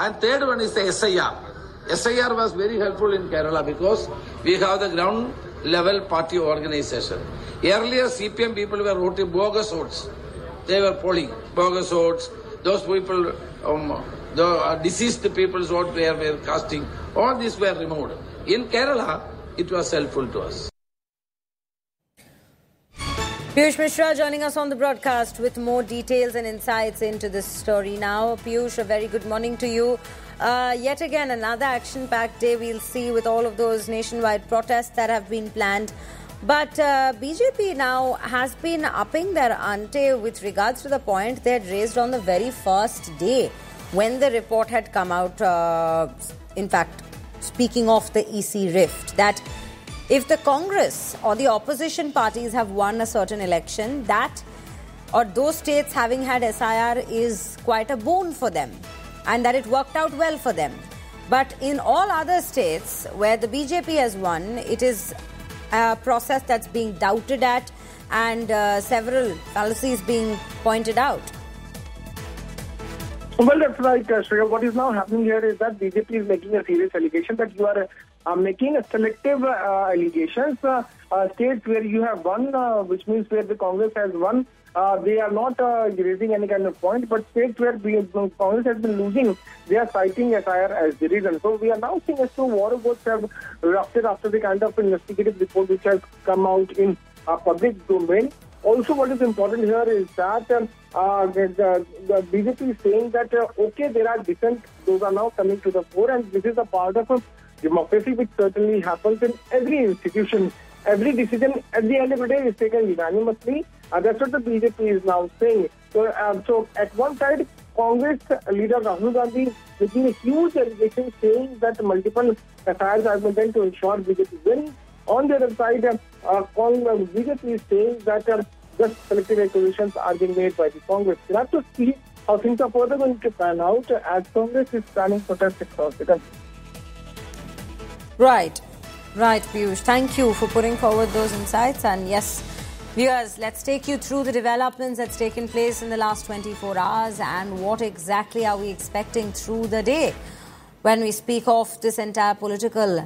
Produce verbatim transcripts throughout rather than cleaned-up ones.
And third one is the S I R. S I R was very helpful in Kerala because we have the ground level party organization. Earlier, C P M people were voting bogus votes. They were polling bogus votes. Those people, um, the uh, deceased people's vote were, were casting. All these were removed. In Kerala, it was helpful to us. Piyush Mishra joining us on the broadcast with more details and insights into this story now. Piyush, a very good morning to you. Uh, yet again, another action-packed day we'll see with all of those nationwide protests that have been planned. But uh, B J P now has been upping their ante with regards to the point they had raised on the very first day when the report had come out, uh, in fact, speaking of the E C rift, that if the Congress or the opposition parties have won a certain election, that or those states having had S I R is quite a boon for them and that it worked out well for them. But in all other states where the B J P has won, it is a process that's being doubted at and uh, several fallacies being pointed out. Well, that's right, uh, Shreya. What is now happening here is that B J P is making a serious allegation that you are uh, making a selective uh, allegations. Uh, uh, states where you have won, uh, which means where the Congress has won, uh, they are not uh, raising any kind of point. But states where the Congress has been losing, they are citing S I R as the reason. So we are now seeing as to war votes have erupted after the kind of investigative report which has come out in uh, public domain. Also, what is important here is that um, uh, the, the, the B J P is saying that, uh, okay, there are dissent, those are now coming to the fore, and this is a part of a democracy which certainly happens in every institution. Every decision at the end of the day is taken unanimously. Uh, that's what the B J P is now saying. So, um, so at one side, Congress leader Rahul Gandhi making a huge allegation saying that multiple S I Rs have been done to ensure B J P wins. On the other side, uh, B J P is saying that uh, just selective acquisitions are being made by the Congress. We'll have to see how things are further going to pan out as Congress is planning protests across the country. Right, right, Piyush. Thank you for putting forward those insights. And yes, viewers, let's take you through the developments that's taken place in the last twenty-four hours and what exactly are we expecting through the day when we speak of this entire political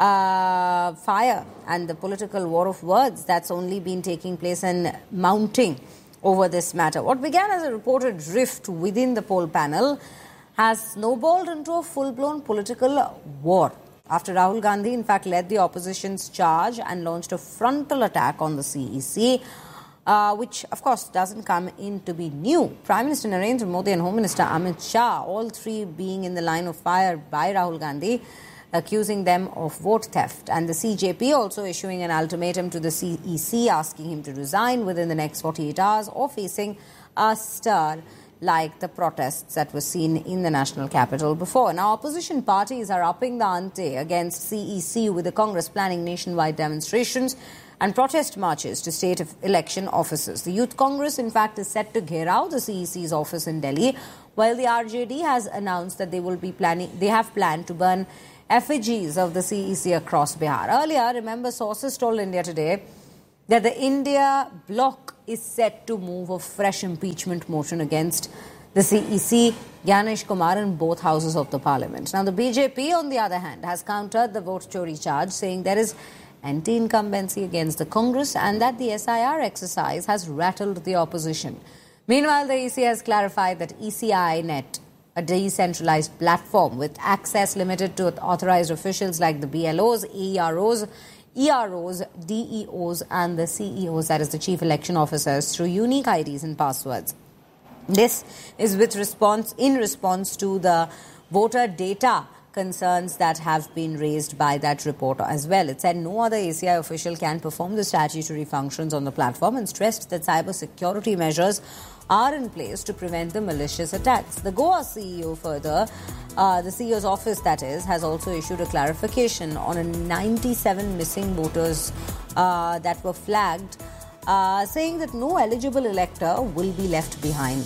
Uh, fire and the political war of words that's only been taking place and mounting over this matter. What began as a reported rift within the poll panel has snowballed into a full-blown political war after Rahul Gandhi, in fact, led the opposition's charge and launched a frontal attack on the C E C, uh, which, of course, doesn't come in to be new. Prime Minister Narendra Modi and Home Minister Amit Shah, all three being in the line of fire by Rahul Gandhi, accusing them of vote theft. And the C J P also issuing an ultimatum to the C E C, asking him to resign within the next forty-eight hours or facing a stir like the protests that were seen in the national capital before. Now, opposition parties are upping the ante against C E C, with the Congress planning nationwide demonstrations and protest marches to state election offices. The Youth Congress, in fact, is set to gherao the C E C's office in Delhi, while the R J D has announced that they will be planning, they have planned to burn effigies of the C E C across Bihar. Earlier, remember, sources told India Today that the India bloc is set to move a fresh impeachment motion against the C E C, Gyanesh Kumar, in both houses of the parliament. Now, the B J P, on the other hand, has countered the vote chori charge, saying there is anti-incumbency against the Congress and that the S I R exercise has rattled the opposition. Meanwhile, the E C has clarified that E C I Net, a decentralized platform with access limited to authorized officials like the B L Os, A E R Os, E R Os, D E Os and the C E Os, that is the Chief Election Officers, through unique I Ds and passwords. This is with response in response to the voter data concerns that have been raised by that report as well. It said no other A C I official can perform the statutory functions on the platform and stressed that cyber security measures are in place to prevent the malicious attacks. The Goa C E O further, uh, the C E O's office that is, has also issued a clarification on a ninety-seven missing voters uh, that were flagged, uh, saying that no eligible elector will be left behind.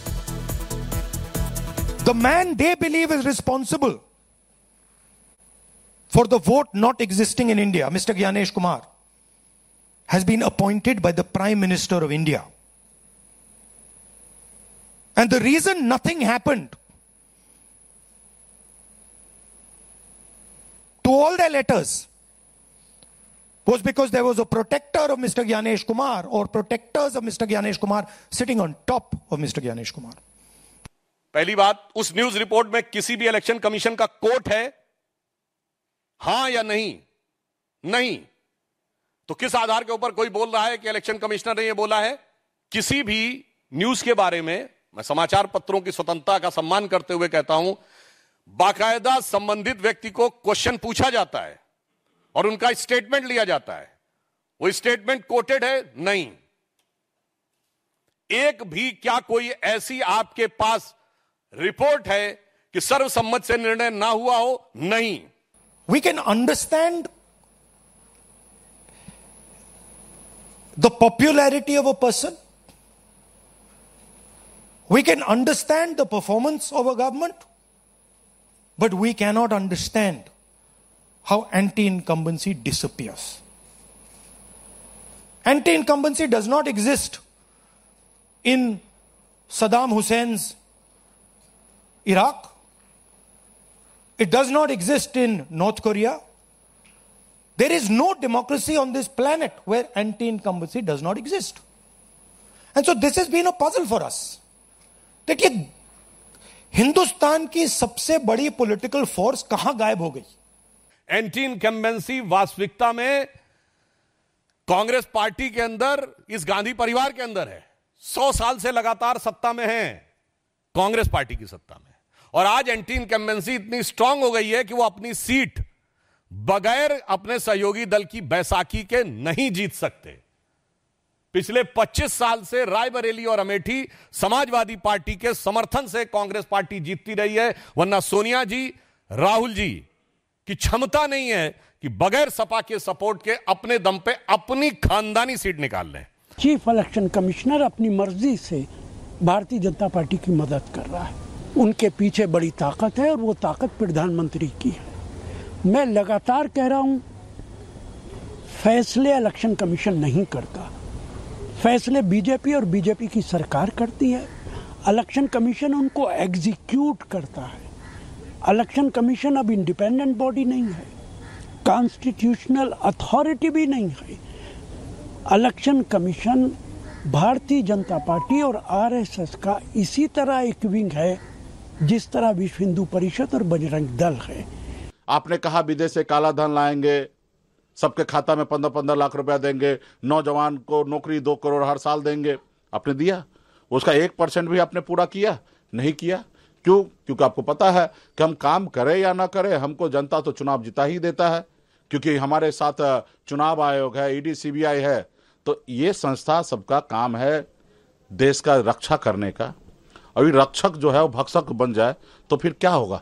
The man they believe is responsible for the vote not existing in India, Mister Gyanesh Kumar, has been appointed by the Prime Minister of India. And the reason nothing happened to all their letters was because there was a protector of Mister Gyanesh Kumar or protectors of Mister Gyanesh Kumar sitting on top of Mister Gyanesh Kumar. पहली बात, उस news report में किसी भी election commission का coat है? हां या नहीं? नहीं। तो किस आधार के ऊपर कोई बोल रहा है कि इलेक्शन कमिश्नर ने यह बोला है? किसी भी न्यूज के बारे में मैं समाचार पत्रों की स्वतंत्रता का सम्मान करते हुए कहता हूं, बाकायदा संबंधित व्यक्ति को क्वेश्चन पूछा जाता है और उनका स्टेटमेंट लिया जाता है। वो स्टेटमेंट कोटेड है? नहीं। एक भी क्या कोई ऐसी आपके पास रिपोर्ट है कि सर्वसम्मत से निर्णय ना हुआ हो? नहीं। We can understand the popularity of a person. We can understand the performance of a government, but we cannot understand how anti-incumbency disappears. Anti-incumbency does not exist in Saddam Hussein's Iraq. It does not exist in North Korea. There is no democracy on this planet where anti-incumbency does not exist. And so this has been a puzzle for us. देखिए, हिंदुस्तान की सबसे बड़ी political force कहां गायब हो गई? Anti incumbency वास्तविकता में कांग्रेस पार्टी के अंदर, इस गांधी परिवार के अंदर है। सौ साल से लगातार सत्ता में है कांग्रेस पार्टी की सत्ता में, और आज एंटी इनकम्बेंसी इतनी स्ट्रांग हो गई है कि वो अपनी सीट बगैर अपने सहयोगी दल की बैसाखी के नहीं जीत सकते। पिछले पच्चीस साल से रायबरेली और अमेठी समाजवादी पार्टी के समर्थन से कांग्रेस पार्टी जीतती रही है, वरना सोनिया जी, राहुल जी की क्षमता नहीं है कि बगैर सपा के सपोर्ट के अपने दम पे अपनी खानदानी सीट निकाल लें। चीफ इलेक्शन कमिश्नर अपनी मर्जी से भारतीय जनता पार्टी की मदद कर रहा है। उनके पीछे बड़ी ताकत है और वो ताकत प्रधानमंत्री की है। मैं लगातार कह रहा हूं, फैसले इलेक्शन कमीशन नहीं करता, फैसले बीजेपी और बीजेपी की सरकार करती है। इलेक्शन कमीशन उनको एग्जीक्यूट करता है। इलेक्शन कमीशन अब इंडिपेंडेंट बॉडी नहीं है, कॉन्स्टिट्यूशनल अथॉरिटी भी नहीं है। Election commission Bharatiya Janata party और आरएसएस का इसी तरह एक विंग है जिस तरह विश्व हिंदू परिषद और बजरंग दल है। आपने कहा विदेश से काला धन लाएंगे, सबके खाता में पंद्रह पंद्रह लाख रुपया देंगे, नौजवान को नौकरी दो करोड़ हर साल देंगे। आपने दिया? उसका एक परसेंट भी आपने पूरा किया? नहीं किया। क्यों? क्योंकि आपको पता है कि हम काम करें या ना करें, हमको जनता तो चुनाव जिता ही देता है, क्योंकि हमारे साथ चुनाव आयोग है, ईडी सीबीआई है। तो ये संस्था सबका काम है देश का रक्षा करने का। अभी रक्षक जो है वो भक्षक बन जाए तो फिर क्या होगा?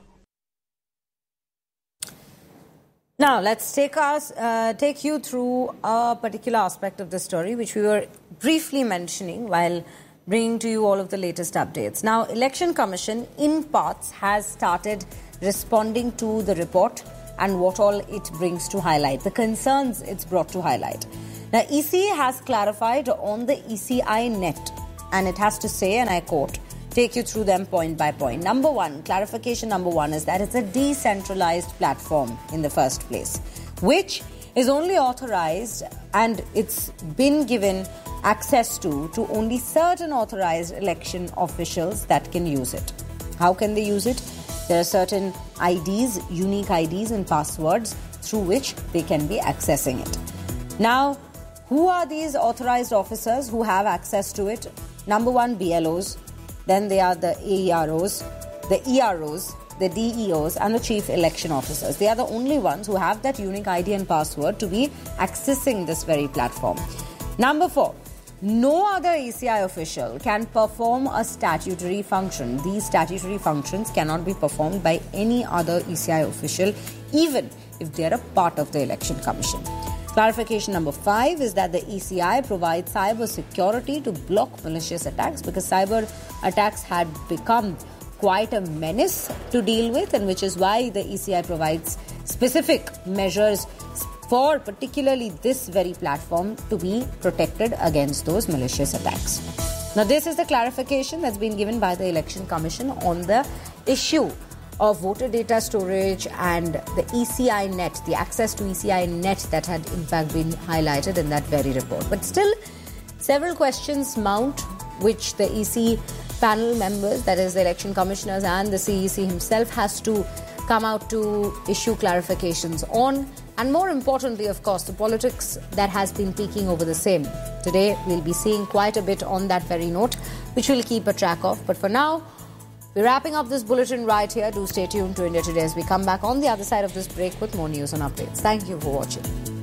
Now, let's take us, uh, take you through a particular aspect of the story, which we were briefly mentioning while bringing to you all of the latest updates. Now, Election Commission, in parts, has started responding to the report and what all it brings to highlight, the concerns it's brought to highlight. Now, E C has clarified on the E C I net, and it has to say, and I quote, take you through them point by point. Number one, clarification number one is that it's a decentralized platform in the first place, which is only authorized and it's been given access to to only certain authorized election officials that can use it. How can they use it? There are certain I Ds, unique I Ds and passwords through which they can be accessing it. Now, who are these authorized officers who have access to it? Number one, B L Os. Then they are the A E R Os, the E R Os, the D E Os and the Chief Election Officers. They are the only ones who have that unique I D and password to be accessing this very platform. Number four, no other E C I official can perform a statutory function. These statutory functions cannot be performed by any other E C I official, even if they are a part of the Election Commission. Clarification number five is that the E C I provides cyber security to block malicious attacks, because cyber attacks had become quite a menace to deal with, and which is why the E C I provides specific measures for particularly this very platform to be protected against those malicious attacks. Now, this is the clarification that's been given by the Election Commission on the issue of voter data storage and the E C I net, the access to E C I net that had in fact been highlighted in that very report. But still, several questions mount, which the E C panel members, that is the election commissioners and the C E C himself, has to come out to issue clarifications on. And more importantly, of course, the politics that has been peaking over the same. Today, we'll be seeing quite a bit on that very note, which we'll keep a track of. But for now, we're wrapping up this bulletin right here. Do stay tuned to India Today as we come back on the other side of this break with more news and updates. Thank you for watching.